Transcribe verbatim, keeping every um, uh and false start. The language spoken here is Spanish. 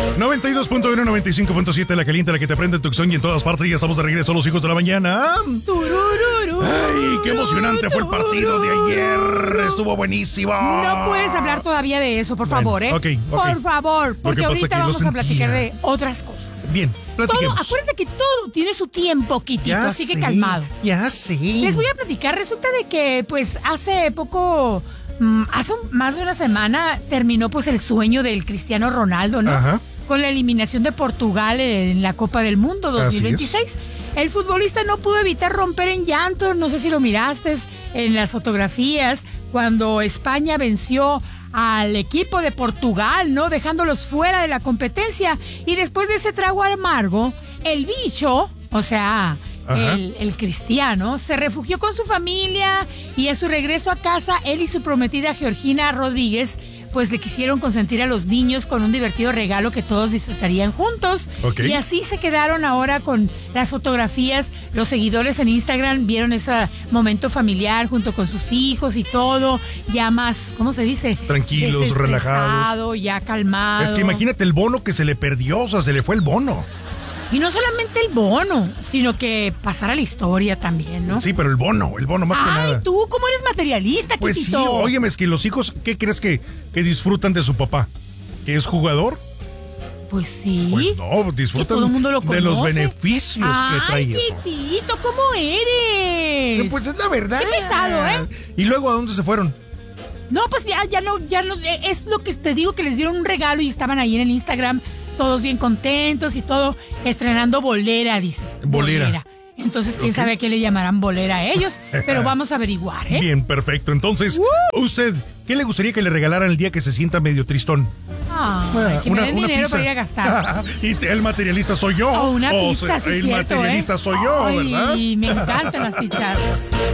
noventa y dos punto uno, noventa y cinco punto siete, la caliente, la que te prende tu tuxón, y en todas partes. Ya estamos de regreso, los hijos de la mañana. Ay, qué emocionante fue el partido de ayer. Estuvo buenísimo. No puedes hablar todavía de eso, por favor, bueno, ¿eh? okay, okay. Por favor, porque ahorita vamos a platicar de otras cosas. Bien, platiquemos. Todo, acuérdate que todo tiene su tiempo, Kitito, ya así sé, que calmado. Ya sé. Les voy a platicar, resulta de que, pues, hace poco, mmm, hace más de una semana, terminó, pues, el sueño del Cristiano Ronaldo, ¿no? Ajá. Con la eliminación de Portugal en la Copa del Mundo dos mil veintiséis. El futbolista no pudo evitar romper en llanto, no sé si lo miraste en las fotografías, cuando España venció al equipo de Portugal, ¿no? Dejándolos fuera de la competencia. Y después de ese trago amargo, el bicho, o sea, el, el cristiano, se refugió con su familia, y a su regreso a casa, él y su prometida Georgina Rodríguez, pues le quisieron consentir a los niños con un divertido regalo que todos disfrutarían juntos. Okay. Y así se quedaron ahora con las fotografías. Los seguidores en Instagram vieron ese momento familiar junto con sus hijos y todo, ya más, ¿cómo se dice? Tranquilos, relajados. Ya calmado. Es que imagínate el bono que se le perdió, o sea, se le fue el bono. Y no solamente el bono, sino que pasara la historia también, ¿no? Sí, pero el bono, el bono más Ay, que nada. Ay, tú, ¿cómo eres materialista, Pues Kitito? sí, óyeme, es que los hijos, ¿qué crees que, que disfrutan de su papá? ¿Que es jugador? Pues sí. Pues no, disfrutan todo el mundo lo de los conoce. beneficios Ay, que trae eso. Ay, Kitito, ¿cómo eres? No, pues es la verdad. Qué pesado, ¿eh? ¿Y luego a dónde se fueron? No, pues ya, ya no, ya no, es lo que te digo, que les dieron un regalo y estaban ahí en el Instagram, todos bien contentos y todo, estrenando bolera, dice. Bolera. bolera. Entonces, quién okay. sabe a qué le llamarán bolera a ellos, pero vamos a averiguar, ¿eh? Bien, perfecto. Entonces, uh. ¿usted qué le gustaría que le regalaran el día que se sienta medio tristón? Ah, bueno, que una, me den dinero pizza para ir a gastar. Y el materialista soy yo. O una o pizza, sea, sí, el cierto, materialista ¿eh? soy yo, Ay, ¿verdad? Y me encantan las pizzas.